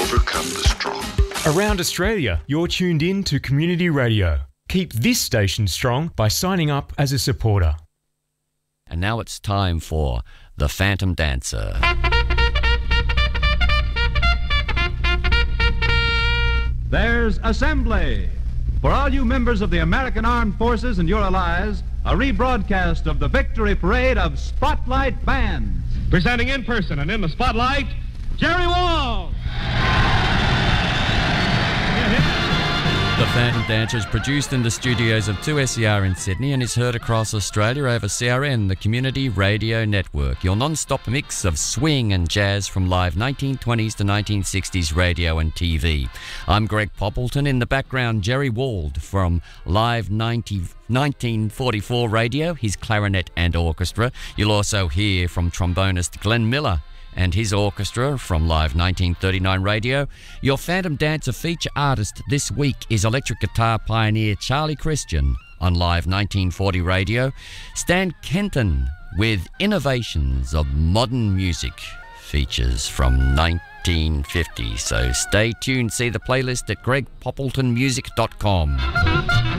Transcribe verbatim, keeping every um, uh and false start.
overcome the strong. Around Australia, you're tuned in to Community Radio. Keep this station strong by signing up as a supporter. And now it's time for The Phantom Dancer. There's Assembly. For all you members of the American Armed Forces and your allies, a rebroadcast of the victory parade of Spotlight Bands. Presenting in person and in the spotlight, Jerry Wall. The Phantom Dancer is produced in the studios of two S E R in Sydney and is heard across Australia over C R N, the Community Radio Network, your non-stop mix of swing and jazz from live nineteen twenties to nineteen sixties radio and T V. I'm Greg Poppleton. In the background, Jerry Wald from live nineteen forty-four radio, his clarinet and orchestra. You'll also hear from trombonist Glenn Miller and his orchestra from live nineteen thirty-nine radio. Your Phantom Dancer feature artist this week is electric guitar pioneer Charlie Christian on live nineteen forty radio. Stan Kenton with Innovations of Modern Music features from nineteen fifty. So stay tuned, see the playlist at greg poppleton music dot com.